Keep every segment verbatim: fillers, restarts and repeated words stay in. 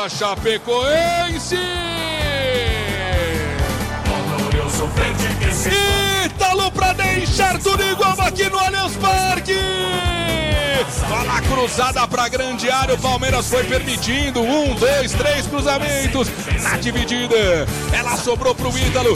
da Chapecoense. Ítalo pra deixar tudo igual aqui no Allianz Parque. Bola cruzada pra grande área, o Palmeiras foi permitindo um, dois, três cruzamentos na dividida. Ela sobrou pro Ítalo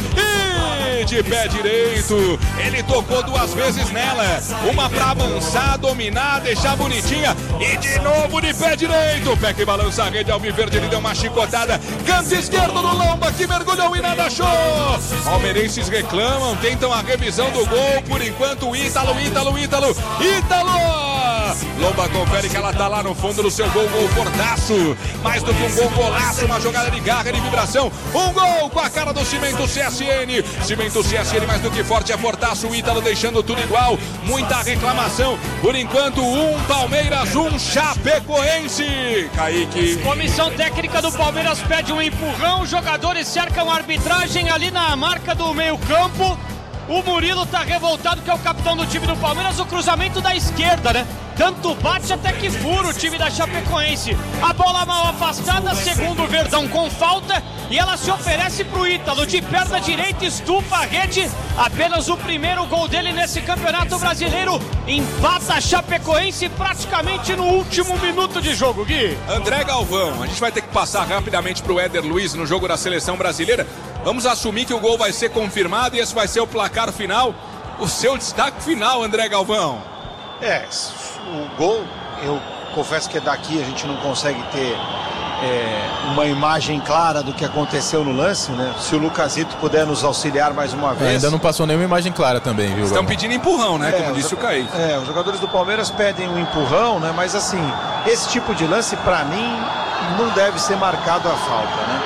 e de pé direito ele tocou duas vezes nela, uma pra avançar, dominar, deixar bonitinha e de novo de pé direito. O pé que balança a rede alviverde, ele deu uma chicotada, canto esquerdo no Lomba que mergulhou e nada achou. Palmeirenses reclamam, tentam a revisão do gol, por enquanto Ítalo, Ítalo, Ítalo, Ítalo. Lomba confere que ela tá lá no fundo do seu gol, gol fortaço, mais do que um gol golaço, uma jogada de garra, de vibração, um gol com a cara do Cimento C S N, Cimento C S N mais do que forte, é fortaço, o Ítalo deixando tudo igual, muita reclamação, por enquanto um Palmeiras, um Chapecoense. Kaique. Comissão técnica do Palmeiras pede um empurrão, os jogadores cercam a arbitragem ali na marca do meio campo. O Murilo tá revoltado, que é o capitão do time do Palmeiras, o cruzamento da esquerda, né? Tanto bate até que fura o time da Chapecoense. A bola mal afastada, segundo o Verdão com falta, e ela se oferece pro Ítalo, de perna direita, estufa a rede. Apenas o primeiro gol dele nesse Campeonato Brasileiro, empata a Chapecoense praticamente no último minuto de jogo, Gui. André Galvão, a gente vai ter que passar rapidamente pro Éder Luiz no jogo da Seleção Brasileira. Vamos assumir que o gol vai ser confirmado e esse vai ser o placar final. O seu destaque final, André Galvão. É, o gol, eu confesso que daqui a gente não consegue ter é, uma imagem clara do que aconteceu no lance, né? Se o Lucasito puder nos auxiliar mais uma vez. É, ainda não passou nenhuma imagem clara também, viu? Estão pedindo empurrão, né? É, Como disse o Kaique. É, os jogadores do Palmeiras pedem um empurrão, né? Mas assim, esse tipo de lance, pra mim, não deve ser marcado a falta, né?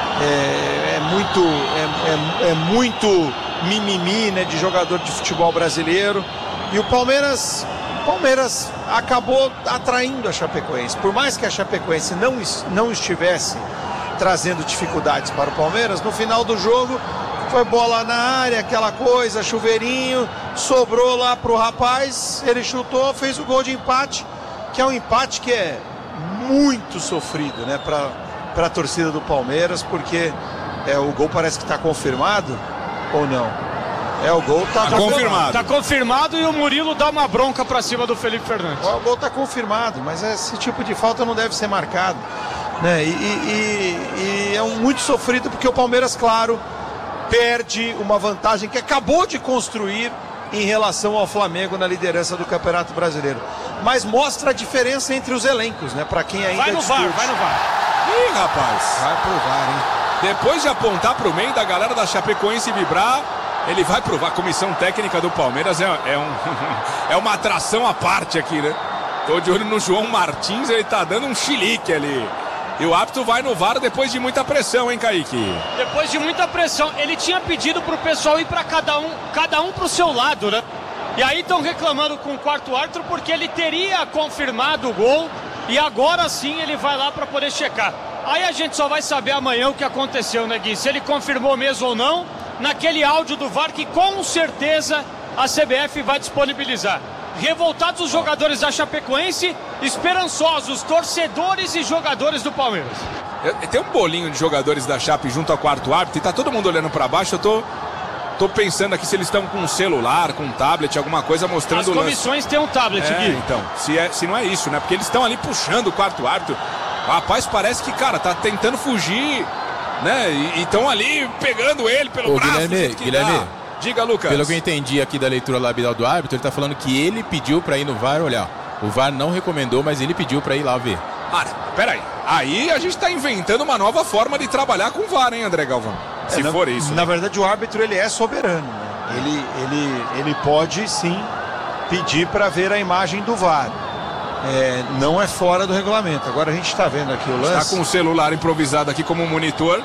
É, é muito é, é, é muito mimimi, né, de jogador de futebol brasileiro. E o Palmeiras Palmeiras acabou atraindo a Chapecoense. Por mais que a Chapecoense não, não estivesse trazendo dificuldades para o Palmeiras, no final do jogo foi bola na área, aquela coisa, chuveirinho, sobrou lá pro rapaz, ele chutou, fez o gol de empate, que é um empate que é muito sofrido, né, para para a torcida do Palmeiras, porque é, o gol parece que está confirmado ou não? É, o gol está tá confirmado. Está confirmado e o Murilo dá uma bronca para cima do Felipe Fernandes. O gol está confirmado, mas esse tipo de falta não deve ser marcado, né? E, e, e é um muito sofrido porque o Palmeiras, claro, perde uma vantagem que acabou de construir em relação ao Flamengo na liderança do Campeonato Brasileiro. Mas mostra a diferença entre os elencos, né? Para quem ainda vai no discute. VAR, vai no VAR. Ih, rapaz. Vai pro VAR, hein? Depois de apontar pro meio da galera da Chapecoense vibrar, ele vai provar. A comissão técnica do Palmeiras é, é, um, é uma atração à parte aqui, né? Tô de olho no João Martins, ele tá dando um chilique ali. E o árbitro vai no VAR depois de muita pressão, hein, Kaique? Depois de muita pressão. Ele tinha pedido pro pessoal ir pra cada um, cada um pro seu lado, né? E aí estão reclamando com o quarto árbitro porque ele teria confirmado o gol e agora sim ele vai lá para poder checar. Aí a gente só vai saber amanhã o que aconteceu, né, Gui? Se ele confirmou mesmo ou não, naquele áudio do VAR que com certeza a C B F vai disponibilizar. Revoltados os jogadores da Chapecoense, esperançosos, torcedores e jogadores do Palmeiras. Eu, tem um bolinho de jogadores da Chape junto ao quarto árbitro e tá todo mundo olhando para baixo. Eu tô, tô pensando aqui se eles estão com um celular, com um tablet, alguma coisa mostrando o lance. As comissões têm um tablet, é, Gui. então, se, é, se não é isso, né? Porque eles estão ali puxando o quarto árbitro. O rapaz parece que, cara, tá tentando fugir, né? E estão ali pegando ele pelo Ô, braço. Guilherme, Guilherme. Dá. Diga, Lucas. Pelo que eu entendi aqui da leitura labial do árbitro, ele tá falando que ele pediu pra ir no VAR olhar. O VAR não recomendou, mas ele pediu pra ir lá ver. Ah, peraí. Aí a gente tá inventando uma nova forma de trabalhar com o VAR, hein, André Galvão? Se é, for na, isso. Na verdade, o árbitro, ele é soberano, né? Ele, ele, ele pode, sim, pedir para ver a imagem do VAR. É, não é fora do regulamento. Agora a gente está vendo aqui o lance. Está com o celular improvisado aqui como monitor.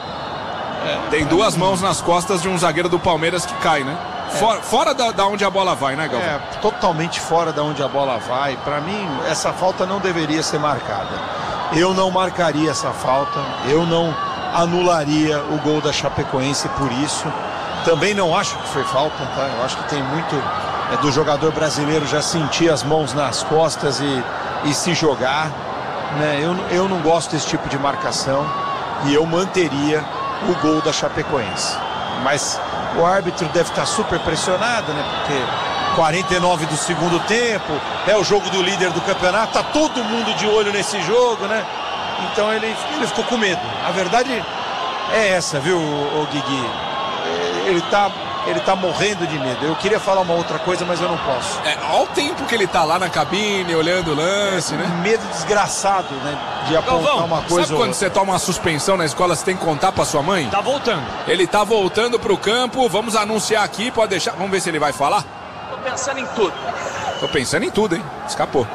É, Tem duas mãos nas costas de um zagueiro do Palmeiras que cai, né? É. Fora, fora da, da onde a bola vai, né, Galvão? É, totalmente fora da onde a bola vai. Para mim, essa falta não deveria ser marcada. Eu não marcaria essa falta. Eu não anularia o gol da Chapecoense por isso. Também não acho que foi falta, tá? Eu acho que tem muito é, do jogador brasileiro já sentir as mãos nas costas e, e se jogar. né? Eu, eu não gosto desse tipo de marcação e eu manteria o gol da Chapecoense. Mas o árbitro deve estar super pressionado, né? Porque quarenta e nove do segundo tempo, é o jogo do líder do campeonato, tá todo mundo de olho nesse jogo, né? Então ele, ele ficou com medo. A verdade é essa, viu, o Guigui? Ele tá, ele tá morrendo de medo. Eu queria falar uma outra coisa, mas eu não posso. É, olha o tempo que ele tá lá na cabine, olhando o lance, né? Medo desgraçado, né? De apontar Galvão, uma coisa. sabe quando você toma uma suspensão na escola, você tem que contar pra sua mãe? Tá voltando. Ele tá voltando pro campo, vamos anunciar aqui, pode deixar. Vamos ver se ele vai falar? Tô pensando em tudo. Tô pensando em tudo, hein? Escapou.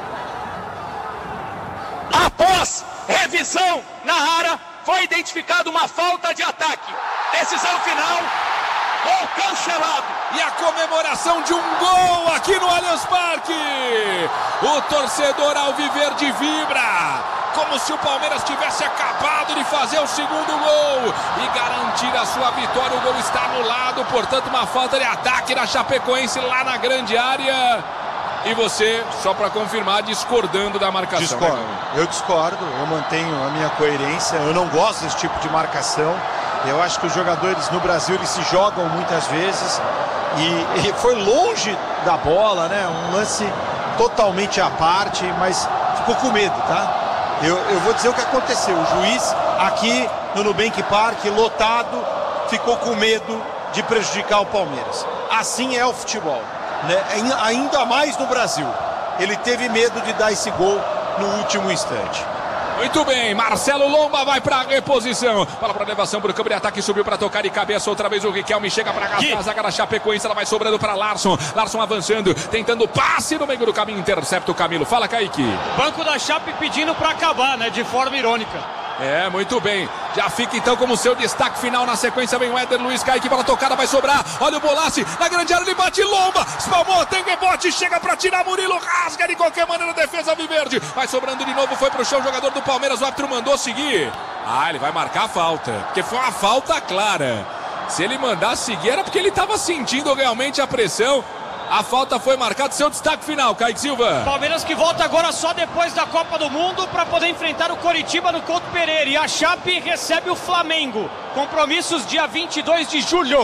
Após revisão na área, foi identificada uma falta de ataque. Decisão final, gol cancelado. E a comemoração de um gol aqui no Allianz Parque. O torcedor alviverde vibra, como se o Palmeiras tivesse acabado de fazer o segundo gol e garantir a sua vitória. O gol está anulado, portanto uma falta de ataque da Chapecoense lá na grande área. E você, só para confirmar, discordando da marcação. Discordo, né? eu discordo, eu mantenho a minha coerência, eu não gosto desse tipo de marcação. Eu acho que os jogadores no Brasil eles se jogam muitas vezes e, e foi longe da bola, né? Um lance totalmente à parte, mas ficou com medo, tá? Eu, eu vou dizer o que aconteceu. O juiz aqui no Nubank Park, lotado, ficou com medo de prejudicar o Palmeiras. Assim é o futebol, né? Ainda mais no Brasil. Ele teve medo de dar esse gol no último instante. Muito bem, Marcelo Lomba vai para a reposição. Bola para elevação para o campo de ataque, subiu para tocar de cabeça. Outra vez o Riquelme chega para gastar a zaga da Chapecoense. Ela vai sobrando para Larson. Larson avançando, tentando passe no meio do caminho. Intercepta o Camilo. Fala, Kaique. Banco da Chape pedindo para acabar, né? De forma irônica. É, muito bem. Já fica então como seu destaque final. Na sequência vem o Éder Luiz. Kaique, bola tocada, vai sobrar. Olha o Bolassi na grande área, ele bate Lomba. Espalmou, tem rebote, chega para tirar Murilo. Rasga de qualquer maneira a defesa alviverde. Vai sobrando de novo, foi pro chão o jogador do Palmeiras. O árbitro mandou seguir. Ah, ele vai marcar a falta, porque foi uma falta clara. Se ele mandar seguir era porque ele estava sentindo realmente a pressão. A falta foi marcada. Seu destaque final, Kaique Silva. Palmeiras que volta agora só depois da Copa do Mundo para poder enfrentar o Coritiba no Couto Pereira. E a Chape recebe o Flamengo. Compromissos dia vinte e dois de julho.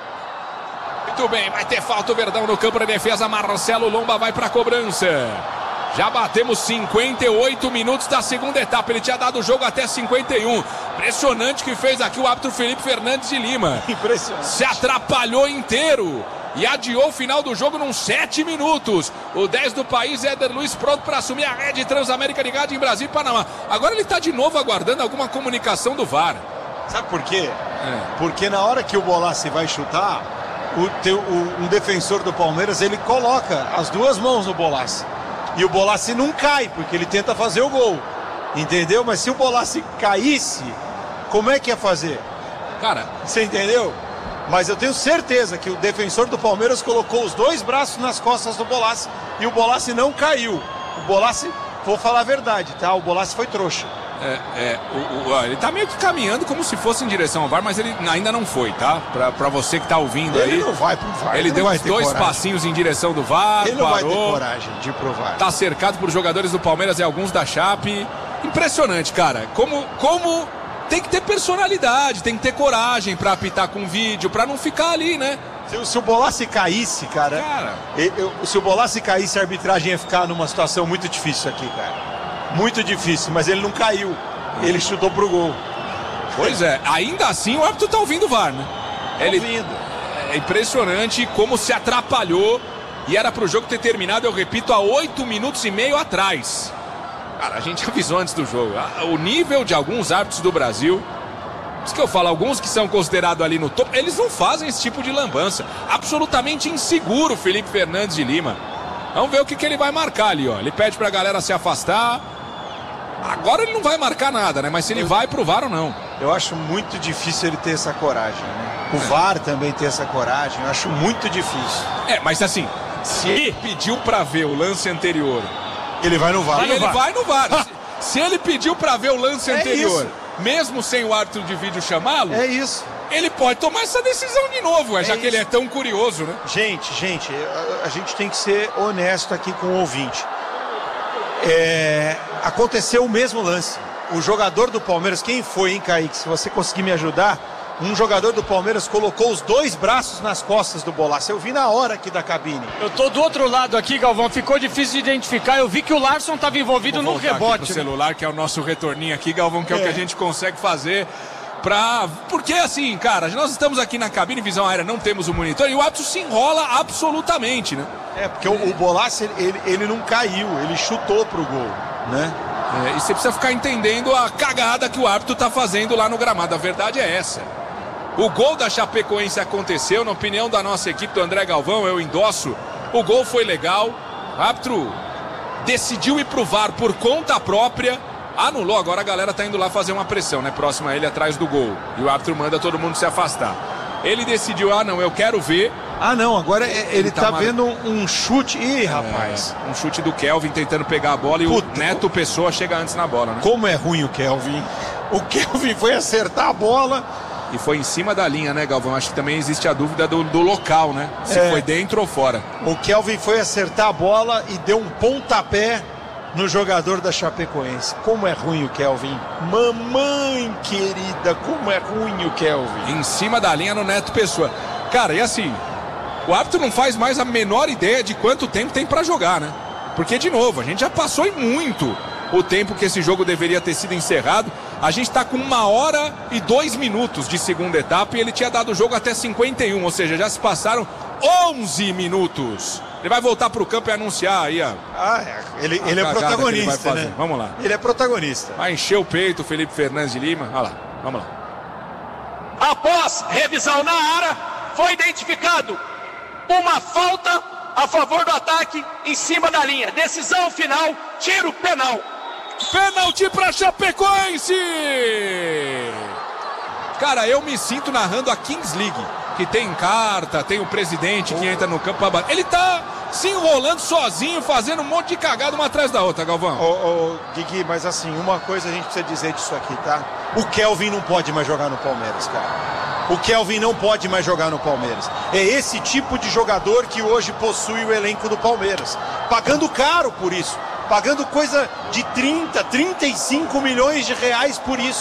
Muito bem, vai ter falta o Verdão no campo de defesa. Marcelo Lomba vai para a cobrança. Já batemos cinquenta e oito minutos da segunda etapa. Ele tinha dado o jogo até cinquenta e um. Impressionante que fez aqui o árbitro Felipe Fernandes de Lima. Impressionante. Se atrapalhou inteiro e adiou o final do jogo nos sete minutos. O dez do país, Éder Luiz, pronto para assumir a rede Transamérica de Rádio em Brasil e Panamá. Agora ele está de novo aguardando alguma comunicação do V A R. Sabe por quê? É. Porque na hora que o Bolassi vai chutar, o teu, o, um defensor do Palmeiras, ele coloca as duas mãos no Bolassi. E o Bolassi não cai, porque ele tenta fazer o gol. Entendeu? Mas se o Bolassi caísse, como é que ia fazer? Cara, você entendeu? Mas eu tenho certeza que o defensor do Palmeiras colocou os dois braços nas costas do Bolassi e o Bolassi não caiu. O Bolassi, vou falar a verdade, tá? O Bolassi foi trouxa. É, é, o, o, ele tá meio que caminhando como se fosse em direção ao V A R, mas ele ainda não foi, tá? Pra, pra você que tá ouvindo ele aí. Ele não vai pro V A R. Ele, ele deu uns dois coragem. passinhos em direção do V A R, ele não parou. Vai ter coragem de ir pro V A R. Tá cercado por jogadores do Palmeiras e alguns da Chape. Impressionante, cara. Como, como tem que ter personalidade, tem que ter coragem pra apitar com vídeo, pra não ficar ali, né? Se, se o Bolassi caísse, cara, cara. Eu, eu, se o Bolassi caísse, a arbitragem ia ficar numa situação muito difícil aqui, cara. Muito difícil, mas ele não caiu. Ele chutou pro gol. Pois é, ainda assim o árbitro tá ouvindo o V A R, né? Tá ele, ouvindo. É impressionante como se atrapalhou e era pro jogo ter terminado, eu repito, há oito minutos e meio atrás. Cara, a gente avisou antes do jogo. O nível de alguns árbitros do Brasil, isso que eu falo, alguns que são considerados ali no topo, eles não fazem esse tipo de lambança. Absolutamente inseguro, Felipe Fernandes de Lima. Vamos ver o que, que ele vai marcar ali, ó. Ele pede pra galera se afastar. Agora ele não vai marcar nada, né? Mas se ele eu, vai pro V A R ou não. Eu acho muito difícil ele ter essa coragem, né? O é. V A R também ter essa coragem, eu acho muito difícil. É, mas assim, se ele pediu pra ver o lance anterior, ele vai no V A R. Ele vai no V A R. Vai no V A R. se, se ele pediu pra ver o lance é anterior, isso. mesmo sem o árbitro de vídeo chamá-lo, é isso. Ele pode tomar essa decisão de novo, é, já isso. que ele é tão curioso, né? Gente, gente, a, a gente tem que ser honesto aqui com o ouvinte. É, aconteceu o mesmo lance. O jogador do Palmeiras, quem foi, hein, Kaique? Se você conseguir me ajudar, um jogador do Palmeiras colocou os dois braços nas costas do Bolaço. Eu vi na hora aqui da cabine. Eu tô do outro lado aqui, Galvão. Ficou difícil de identificar. Eu vi que o Larson estava envolvido no rebote. Aqui pro celular, que é o nosso retorninho aqui, Galvão, que é, é o que a gente consegue fazer. Pra... Porque assim, cara, nós estamos aqui na cabine, visão aérea, não temos o monitor e o árbitro se enrola absolutamente, né? É, porque o, o Bolaço, ele, ele, ele não caiu, ele chutou pro gol, né? É, e você precisa ficar entendendo a cagada que o árbitro tá fazendo lá no gramado. A verdade é essa. O gol da Chapecoense aconteceu, na opinião da nossa equipe, do André Galvão, eu endosso. O gol foi legal, o árbitro decidiu ir pro V A R por conta própria. Anulou, agora a galera tá indo lá fazer uma pressão, né? Próximo a ele, atrás do gol. E o árbitro manda todo mundo se afastar. Ele decidiu, ah não, eu quero ver. Ah não, agora ele, ele tá, tá mar... vendo um chute. Ih, rapaz. É, um chute do Kelvin tentando pegar a bola e Puta, o Neto Pessoa chega antes na bola, né? Como é ruim o Kelvin. O Kelvin foi acertar a bola. E foi em cima da linha, né, Galvão? Acho que também existe a dúvida do, do local, né? Se é. foi dentro ou fora. O Kelvin foi acertar a bola e deu um pontapé no jogador da Chapecoense. Como é ruim o Kelvin. Mamãe querida, como é ruim o Kelvin. Em cima da linha no Neto Pessoa. Cara, e assim, o árbitro não faz mais a menor ideia de quanto tempo tem pra jogar, né? Porque, de novo, a gente já passou em muito o tempo que esse jogo deveria ter sido encerrado. A gente tá com uma hora e dois minutos de segunda etapa e ele tinha dado o jogo até cinquenta e um, ou seja, já se passaram onze minutos. Ele vai voltar pro campo e anunciar aí, ó. Ah, é. ele, ele é protagonista, ele né? Vamos lá. Ele é protagonista. Vai encher o peito o Felipe Fernandes de Lima. Olha lá, vamos lá. Após revisão na área, foi identificado uma falta a favor do ataque em cima da linha. Decisão final, tiro penal. Pênalti pra Chapecoense! Cara, eu me sinto narrando a Kings League, que tem carta, tem o presidente que entra no campo pra bater. Ele tá se enrolando sozinho, fazendo um monte de cagada uma atrás da outra, Galvão. Ô, ô, Guigui, mas assim, uma coisa a gente precisa dizer disso aqui, tá? O Kelvin não pode mais jogar no Palmeiras, cara. O Kelvin não pode mais jogar no Palmeiras. É esse tipo de jogador que hoje possui o elenco do Palmeiras. Pagando caro por isso. Pagando coisa de trinta, trinta e cinco milhões de reais por isso.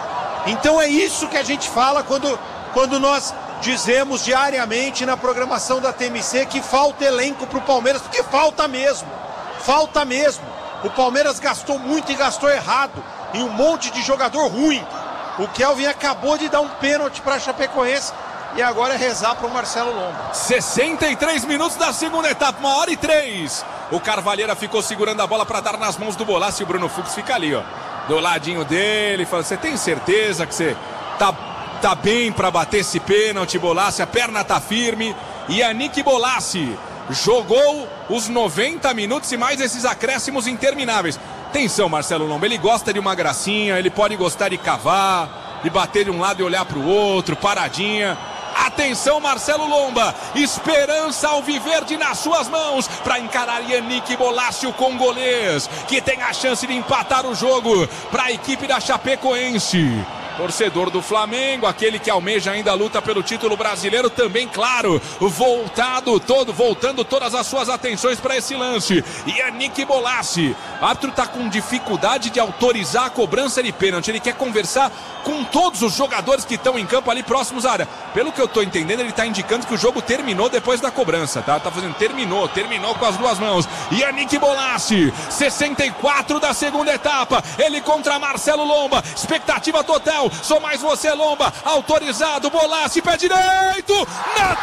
Então é isso que a gente fala quando, quando nós dizemos diariamente na programação da T M C que falta elenco para o Palmeiras, porque falta mesmo, falta mesmo. O Palmeiras gastou muito e gastou errado, em um monte de jogador ruim. O Kelvin acabou de dar um pênalti para a Chapecoense e agora é rezar para o Marcelo Lomba. sessenta e três minutos da segunda etapa, uma hora e três. O Carvalheira ficou segurando a bola para dar nas mãos do Bolaço e o Bruno Fux fica ali, ó, do ladinho dele, falando, você tem certeza que você tá, tá bem para bater esse pênalti, Bolaço? A perna tá firme. E Yannick Bolaço jogou os noventa minutos e mais esses acréscimos intermináveis. Atenção, Marcelo Lomba, ele gosta de uma gracinha, ele pode gostar de cavar, de bater de um lado e olhar para o outro, paradinha. Atenção, Marcelo Lomba, esperança alviverde nas suas mãos para encarar Yannick Bolaço, o congolês, que tem a chance de empatar o jogo para a equipe da Chapecoense. Torcedor do Flamengo, aquele que almeja ainda a luta pelo título brasileiro, também, claro, voltado todo, voltando todas as suas atenções para esse lance. Yannick Bolaço, o árbitro está com dificuldade de autorizar a cobrança de pênalti. Ele quer conversar com todos os jogadores que estão em campo ali próximos à área. Pelo que eu estou entendendo, ele está indicando que o jogo terminou depois da cobrança, tá? Tá fazendo, terminou, terminou com as duas mãos. Yannick Bolaço, sessenta e quatro da segunda etapa, ele contra Marcelo Lomba, expectativa total. Sou mais você, Lomba, autorizado, Bolaço, pé direito, na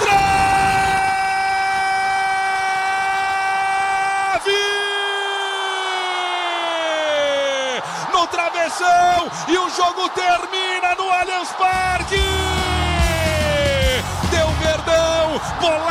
trave! No travessão, e o jogo termina no Allianz Parque! Deu Verdão, Bolaço!